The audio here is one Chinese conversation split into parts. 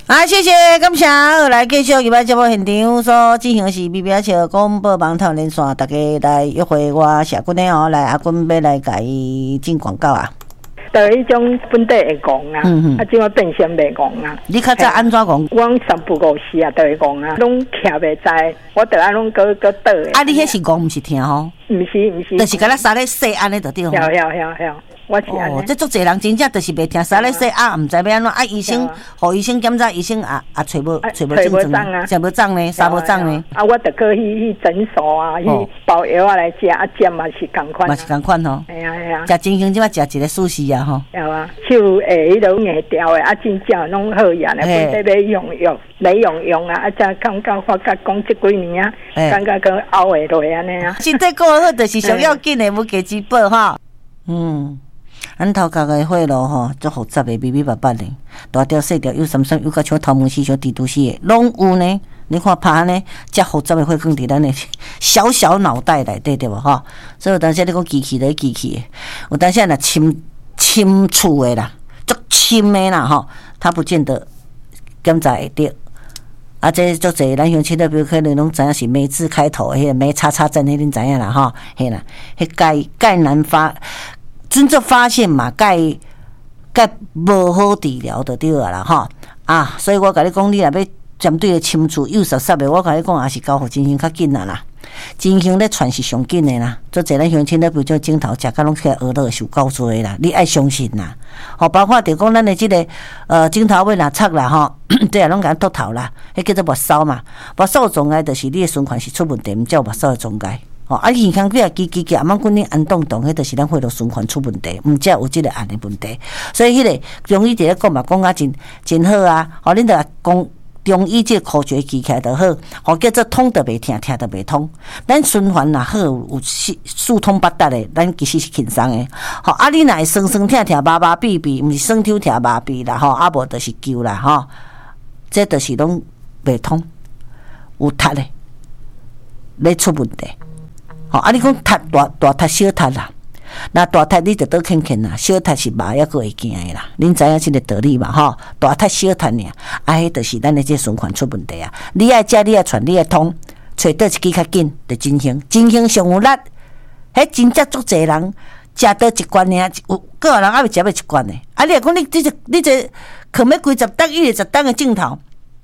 谢谢感谢，来继续今摆节目现场所进行的是 BBS 广播网台连线，大家来约会我社君的来阿君要来甲伊进广告啊。 就迄种本地会讲啊，怎么变成袂讲啊？ 你较早安怎讲？ 我三不五时啊，都会讲啊，拢听袂知，我得安拢个倒的。 你迄是讲，毋是听吼？ 毋是， 就是敢若三咧说安尼就对吼。 我是安尼。 这足侪人真正就是袂听三咧说啊，毋知要安怎啊？医生，互医生检查，医生找无症状啊，找无肿呢，啥无肿呢？ 我得去诊所啊，去包药啊来食，食嘛是共款。嘛是共款吼。系啊。食真香，即摆食一个素食啊吼。 有啊，手会迄种硬掉的，真正拢好样的，本地要用啊，才感觉发觉讲这几年啊，感觉跟熬会落安尼啊。 身体过好就是上要紧的，无价之宝哈。咱头壳的血路吼，足复杂的，密密麻麻的，大条细条，有三三，有甲像头毛丝、像蜘蛛丝的，拢有呢。你看拍呢，遮复杂的血管伫咱的小小脑袋内底，对无吼？所以有当时你讲机器的机器的，有当时若侵触的啦，足侵的啦吼，他不见得检查会着。这足侪咱乡亲的，比如可能拢知影是梅字开头，迄个梅叉叉针，迄恁知影啦吼，嘿啦，迄钙难真正发现嘛，钙无好治疗就对了啦吼所以我甲你讲，你若要针对的侵触幼实的，我甲你讲也是交互真香较紧啦。真香咧传是上紧的啦，做侪咱乡亲咧，比如种镜头食甲拢起来学乐受够多啦，你爱相信啦。包括着讲咱的即个镜头尾若插啦吼，对啊，拢甲脱头啦，迄叫做目梢嘛。目梢的障碍就是你的循环是出问题，毋才有目梢的障碍。健康比较叽阿慢滚你安动，迄就是咱血路循环出问题，毋才有即个安的问题。所以迄个中医伫咧讲嘛，讲啊真好啊，恁着讲中医即个科学记起来就好，叫做通得袂听，听得袂通。咱循环若好，有四通八达的，咱其实是轻松的。你若会酸酸痛麻麻痹痹，毋是酸痛痛麻痹啦无就是救啦这就是拢袂通，有塌的，咧出问题。你讲塌大塌小塌啦，那大塌你就倒轻轻啦，小塌是麻抑个会惊的啦。恁知影即个道理嘛大塌小塌尔，迄就是咱的这循环出问题啊。你爱食，你爱传，你爱通，找倒一支较紧，就真香。真香上有力，迄真正足侪人食倒一罐尔，个人还未食要一罐呢。你若讲你这放要几十担、120担的镜头，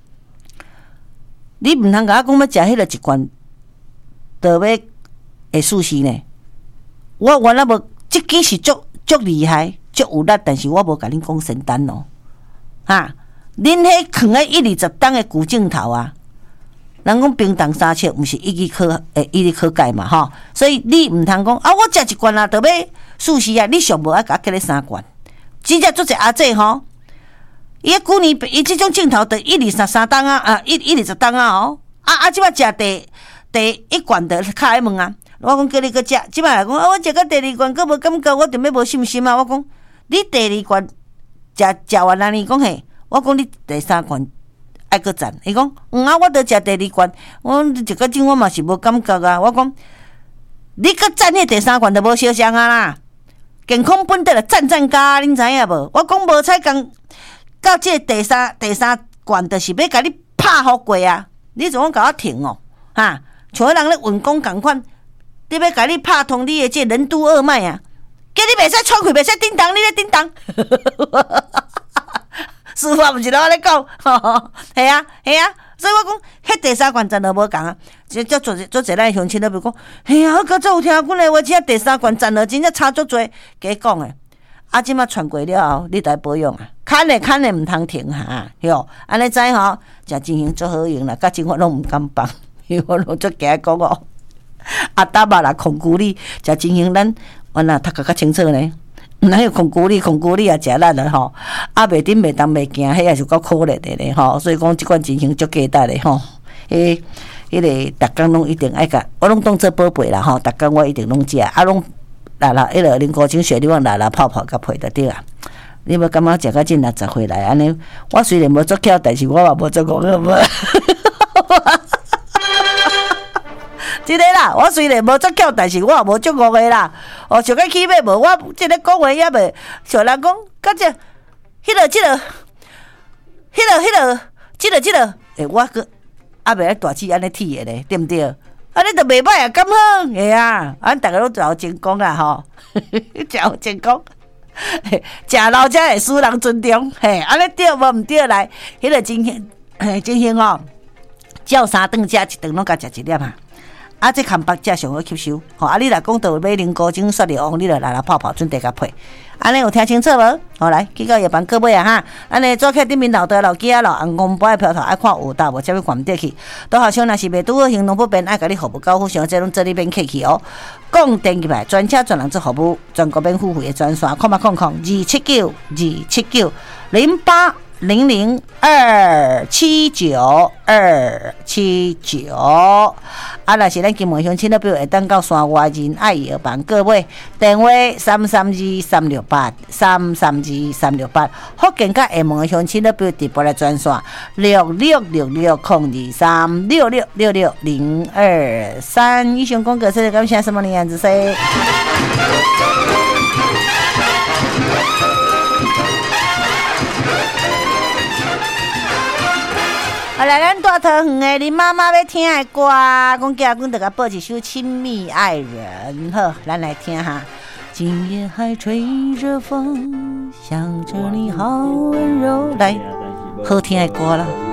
你毋通甲我讲要食迄个一罐，就要会输死呢？我原来无，即支是足厉害、足有力，但是我无甲恁讲神丹哦，恁迄放喺120担的古镜头啊，人讲冰冻三尺，毋是一日可解嘛所以你毋通讲我食一罐就要输死啊！你上无爱甲我叫你3罐，真正足侪阿姐伊旧年伊即种镜头得123担啊120担啊即摆食第1罐就开门啊！我讲叫你搁食，即摆来讲我食到第2罐，搁无感觉，我就要无信心啊！我讲你第2罐食完了，你讲嘿，我讲你第3罐爱搁赞，伊讲我得食第2罐，我食到今我嘛是无感觉啊！我讲你搁赞迄第3罐就无相像啊啦！健康本地就赞加，恁知影无？我讲无采讲到这第三罐，就是要甲你拍好过啊！你怎讲甲我停像迄人咧运功共款。你要甲你拍通你的这任督二脉啊！叫你袂使喘气，袂使叮当，你咧叮当。师傅毋是我咧讲，系啊。所以我讲，迄第3罐真都无共啊。做侪咱乡亲都袂讲，嘿啊，我较早有听阮的话，即第3罐真了真正差足多，假讲诶。即马传过了后，你就要保养啊。牵诶毋通停哟。安尼知食真香足好用啦，甲真我拢毋敢放，因为我拢足惊讲搭嘛啦，控骨力食真香，咱原来读较清楚呢。哪有控骨力也食力了袂顶袂动袂惊，迄也是够可怜的咧所以讲即款真香足价值咧迄个逐工拢一定爱甲，我拢当做宝贝啦逐工我一定拢食，拢迄个啉古精血你往泡甲配就对啊。你要感觉食到真60岁来安尼，我虽然无做巧，但是我嘛无做讲无。真个啦，我虽然无足巧，但是我也无足误的啦。像个起码无，我即个讲话也袂像人讲，甲迄个即个，我个阿袂大气安尼铁的咧，对毋对？安尼就袂歹啊，敢好？嘿啊，咱大家都做成功啊吼，做成功。食老者会使人尊重，嘿，安尼对无毋对来？迄个真兴吼，照3顿食1顿拢甲食1粒啊！啊，这康巴食上好吸收，吼！啊，你若讲到买零高精雪里王，你著来泡准地甲配，安尼有听清楚无？好来，去到夜班各位啊哈！安尼做客顶面老爸老囝老红公杯的票头爱看有大无，才要关底去。都好像若是袂拄好行动不便，爱甲你服务交付上，这拢做你免客气哦。讲电入来，专车专人做服务，全国免付费的专线，279-279-00279-279。啊，若是咱金门乡亲的朋友会当到山外人爱药房各位，电话332-368，福建甲厦门的乡亲的朋友直播来专线6666-023，6666-023。以上广告是感谢什么的样子噻？好来，咱大桃园的林妈妈要听的歌，讲家公得甲播一首《亲密爱人》。好，咱来听哈。今夜还吹着风，想着你好温柔。来，好听的歌了。